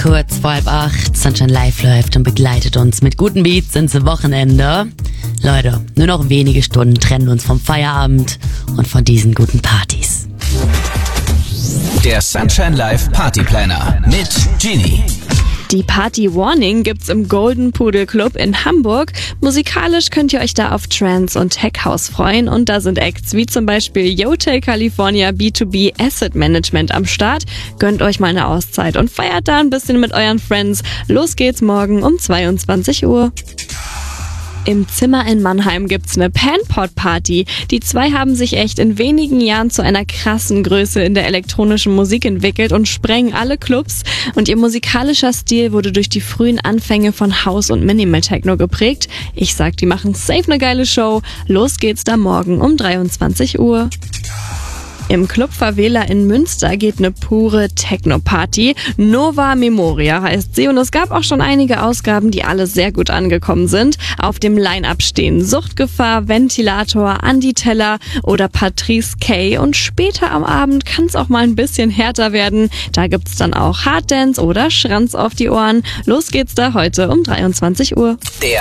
kurz vor 7:30. Sunshine Live läuft und begleitet uns mit guten Beats ins Wochenende. Leute, nur noch wenige Stunden trennen uns vom Feierabend und von diesen guten Partys. Der Sunshine Live Party Planner mit Genie. Die Party Warning gibt's im Golden Pudel Club in Hamburg. Musikalisch könnt ihr euch da auf Trance und Tech House freuen und da sind Acts wie zum Beispiel Hotel California B2B Asset Management am Start. Gönnt euch mal eine Auszeit und feiert da ein bisschen mit euren Friends. Los geht's morgen um 22 Uhr. Im Zimmer in Mannheim gibt's eine Pan-Pot-Party. Die zwei haben sich echt in wenigen Jahren zu einer krassen Größe in der elektronischen Musik entwickelt und sprengen alle Clubs. Und ihr musikalischer Stil wurde durch die frühen Anfänge von House und Minimal Techno geprägt. Ich sag, die machen safe eine geile Show. Los geht's da morgen um 23 Uhr. Im Club Favela in Münster geht eine pure Techno-Party. Nova Memoria heißt sie und es gab auch schon einige Ausgaben, die alle sehr gut angekommen sind. Auf dem Line-Up stehen Suchtgefahr, Ventilator, Andi Teller oder Patrice K. Und später am Abend kann es auch mal ein bisschen härter werden. Da gibt's dann auch Harddance oder Schranz auf die Ohren. Los geht's da heute um 23 Uhr.